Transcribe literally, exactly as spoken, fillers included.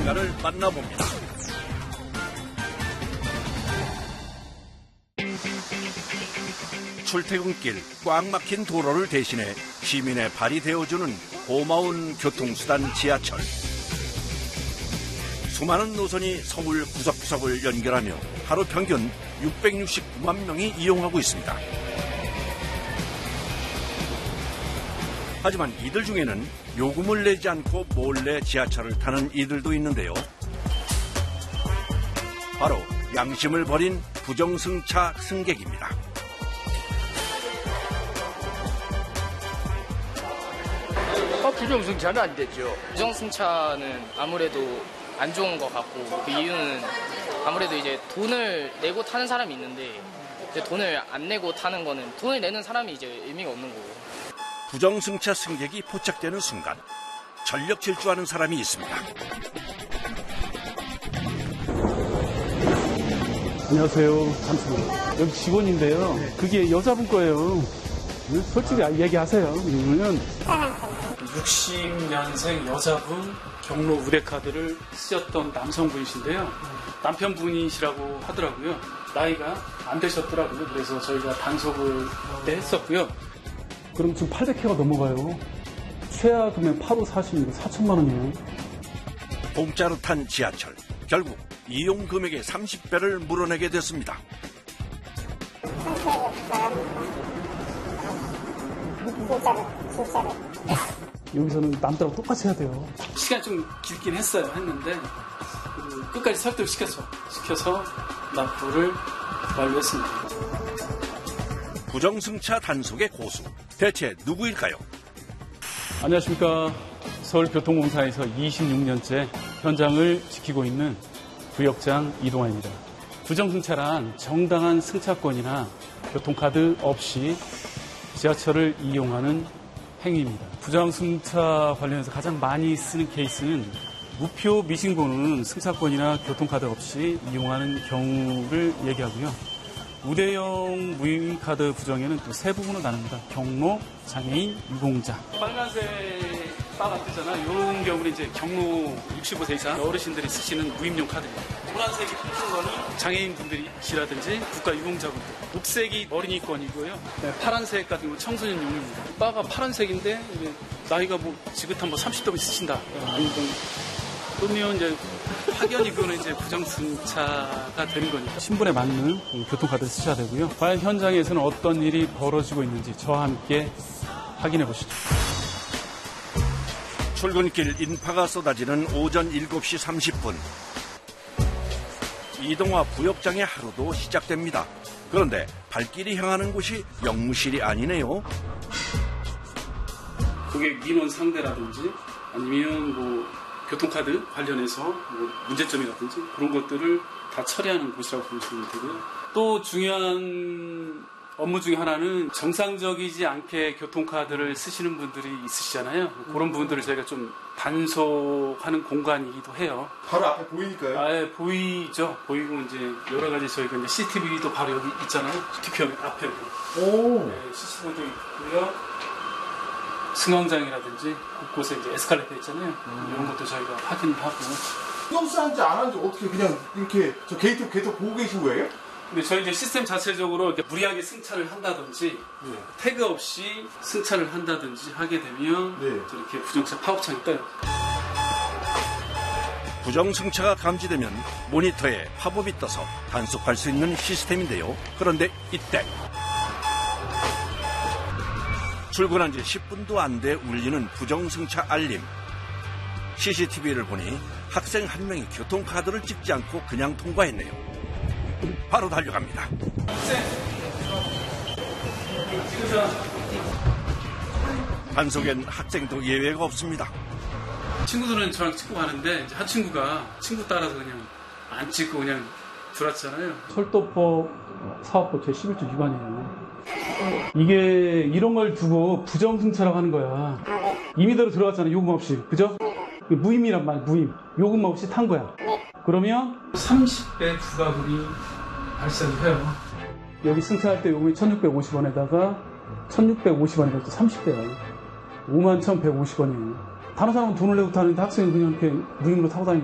전문가를 만나봅니다. 출퇴근길 꽉 막힌 도로를 대신해 시민의 발이 되어주는 고마운 교통수단 지하철. 수많은 노선이 서울 구석구석을 연결하며 하루 평균 육백육십구만 명이 이용하고 있습니다. 하지만 이들 중에는 요금을 내지 않고 몰래 지하철을 타는 이들도 있는데요. 바로 양심을 버린 부정승차 승객입니다. 아, 부정승차는 안 되죠. 부정승차는 아무래도 안 좋은 것 같고, 그 이유는 아무래도 이제 돈을 내고 타는 사람이 있는데 이제 돈을 안 내고 타는 거는 돈을 내는 사람이 이제 의미가 없는 거고. 부정승차 승객이 포착되는 순간 전력 질주하는 사람이 있습니다. 안녕하세요. 잠시만요. 여기 직원인데요. 네. 그게 여자분 거예요. 솔직히 얘기하세요. 그러면 육십 년생 여자분 경로 우대카드를 쓰셨던 남성분이신데요. 남편분이시라고 하더라고요. 나이가 안 되셨더라고요. 그래서 저희가 단속을 그때 했었고요. 그럼 지금 팔백 킬로미터가 넘어가요. 최하 금액 팔 호 사십이면 사천만 원이에요. 공짜로 탄 지하철. 결국 이용 금액의 삼십 배를 물어내게 됐습니다. 여기서는 남들하고 똑같이 해야 돼요. 시간이 좀 길긴 했어요. 했는데 끝까지 설득을 시켰죠. 시켜서 납부를 완료했습니다. 부정승차 단속의 고수. 대체 누구일까요? 안녕하십니까. 서울교통공사에서 이십육 년째 현장을 지키고 있는 부역장 이동환입니다. 부정승차란 정당한 승차권이나 교통카드 없이 지하철을 이용하는 행위입니다. 부정승차 관련해서 가장 많이 쓰는 케이스는 무표 미신고는 승차권이나 교통카드 없이 이용하는 경우를 얘기하고요. 우대형 무임카드 부정에는 또 세 부분으로 나눕니다. 경로, 장애인, 유공자. 빨간색 바가 뜨잖아요. 이런 경우는 이제 경로 육십오 세 이상 어르신들이 쓰시는 무임용 카드입니다. 노란색이 뜬 거는 장애인분들이시라든지 국가유공자분들. 녹색이 어린이권이고요. 네, 파란색 같은 건 청소년용입니다. 바가 파란색인데 나이가 뭐 지긋한 뭐 삼십 도 있으신다. 아니면 그러면 이제 확연히 그거는 이제 부정승차가 되는 거니까 신분에 맞는 교통카드를 쓰셔야 되고요. 과연 현장에서는 어떤 일이 벌어지고 있는지 저와 함께 확인해 보시죠. 출근길 인파가 쏟아지는 오전 일곱 시 삼십 분. 이동화 부역장의 하루도 시작됩니다. 그런데 발길이 향하는 곳이 영무실이 아니네요. 고객 민원 상대라든지 아니면 뭐 교통카드 관련해서 뭐 문제점이라든지 그런 것들을 다 처리하는 곳이라고 보시면 되고요. 또 중요한 업무 중에 하나는 정상적이지 않게 교통카드를 쓰시는 분들이 있으시잖아요. 그런 분들을 저희가 좀 단속하는 공간이기도 해요. 바로 앞에 보이니까요? 아, 보이죠. 보이고 이제 여러 가지 저희가 이제 씨씨티비도 바로 여기 있잖아요. 뒤편 앞에. 오. 네, 씨씨티비도 있고요. 승강장이라든지 곳곳에 이제 에스컬레이터 있잖아요. 음. 이런 것도 저희가 확인을 하고. 신경 한지 안 한지 어떻게 그냥 이렇게 저 게이트 계속 보고 계신 거예요? 근데 저희 이제 시스템 자체적으로 이렇게 무리하게 승차를 한다든지 네. 태그 없이 승차를 한다든지 하게 되면 네. 이렇게 부정차 팝업창이 떠요. 부정승차가 감지되면 모니터에 팝업이 떠서 단속할 수 있는 시스템인데요. 그런데 이때 출근한 지 십 분도 안 돼 울리는 부정승차 알림. 씨씨티비를 보니 학생 한 명이 교통카드를 찍지 않고 그냥 통과했네요. 바로 달려갑니다. 학생! 단속엔 학생도 예외가 없습니다. 친구들은 저랑 찍고 가는데 이제 한 친구가 친구 따라서 그냥 안 찍고 그냥 들어왔잖아요. 철도법 사업법 제십일 조 위반이에요. 이게 이런 걸 두고 부정승차라고 하는 거야. 임의대로 들어갔잖아, 요금 없이. 그죠? 무임이란 말, 무임. 요금 없이 탄 거야. 그러면 삼십 배 부가금이 발생을 해요. 여기 승차할 때 요금이 천육백오십 원에다가 천육백오십 원에다 또 삼십 배야. 오만 천백오십 원이에요. 다른 사람은 돈을 내고 타는데 학생은 그냥 이렇게 무임으로 타고 다니는